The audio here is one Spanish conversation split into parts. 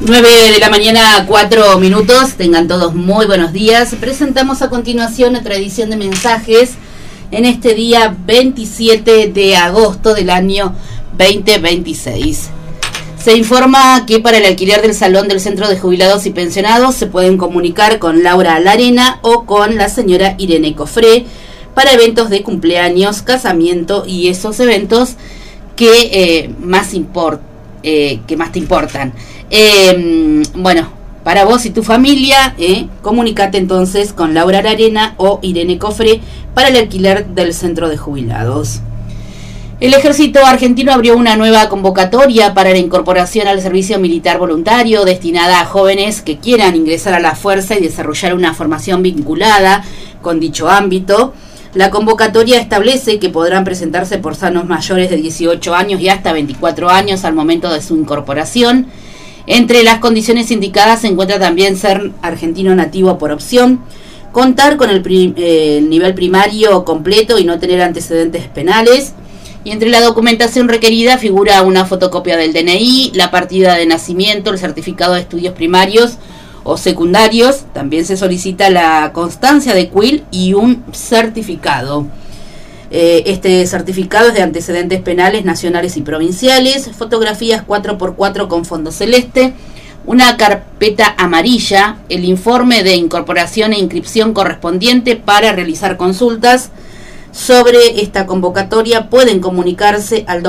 9 de la mañana, 4 minutos. Tengan todos muy buenos días. Presentamos a continuación nuestra edición de mensajes en este día 27 de agosto del año 2026. Se informa que para el alquiler del salón del Centro de Jubilados y Pensionados se pueden comunicar con Laura Larena o con la señora Irene Cofré para eventos de cumpleaños, casamiento y esos eventos que más te importan. Bueno, para vos y tu familia, comunicate entonces con Laura Larena o Irene Cofré para el alquiler del Centro de Jubilados. El Ejército Argentino abrió una nueva convocatoria para la incorporación al servicio militar voluntario destinada a jóvenes que quieran ingresar a la fuerza y desarrollar una formación vinculada con dicho ámbito. La convocatoria establece que podrán presentarse personas mayores de 18 años y hasta 24 años al momento de su incorporación. Entre las condiciones indicadas se encuentra también ser argentino nativo por opción, contar con el nivel primario completo y no tener antecedentes penales. Y entre la documentación requerida figura una fotocopia del DNI, la partida de nacimiento, el certificado de estudios primarios o secundarios. También se solicita la constancia de CUIL y un certificado. Este certificado es de antecedentes penales nacionales y provinciales, fotografías 4x4 con fondo celeste, una carpeta amarilla, el informe de incorporación e inscripción correspondiente para realizar consultas. Sobre esta convocatoria pueden comunicarse al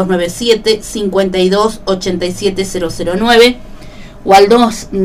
297-52-87-009 o al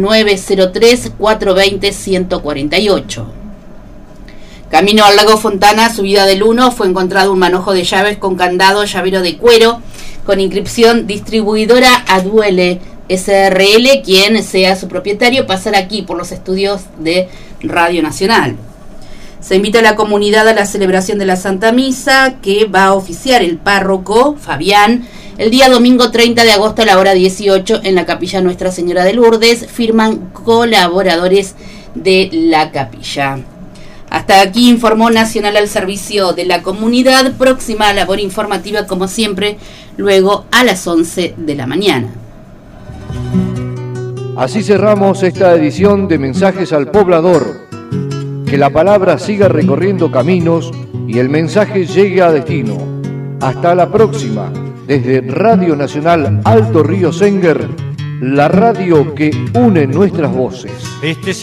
2903-420-148. Camino al lago Fontana, subida del 1, fue encontrado un manojo de llaves con candado, llavero de cuero, con inscripción distribuidora Aduele SRL, quien sea su propietario, pasar aquí por los estudios de Radio Nacional. Se invita a la comunidad a la celebración de la Santa Misa, que va a oficiar el párroco Fabián el día domingo 30 de agosto a la hora 18 en la capilla Nuestra Señora de Lourdes. Firman colaboradores de la capilla. Hasta aquí informó Nacional al servicio de la comunidad. Próxima labor informativa, como siempre, luego a las 11 de la mañana. Así cerramos esta edición de Mensajes al Poblador. Que la palabra siga recorriendo caminos y el mensaje llegue a destino. Hasta la próxima. Desde Radio Nacional Alto Río Senguer, la radio que une nuestras voces.